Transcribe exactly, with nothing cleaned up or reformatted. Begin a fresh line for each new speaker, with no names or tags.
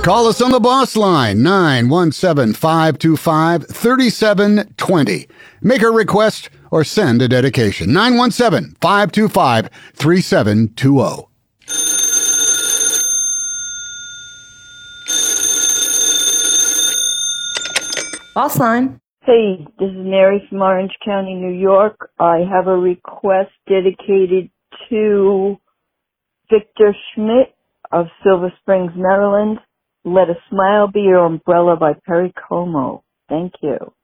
Call us on the boss line, nine one seven, five two five, three seven two zero. Make a request or send a dedication, nine one seven, five two five, three seven two zero.
Boss line.
Hey, this is Mary from Orange County, New York. I have a request dedicated to Victor Schmidt of Silver Springs, Maryland. Let a Smile Be Your Umbrella by Perry Como. Thank you.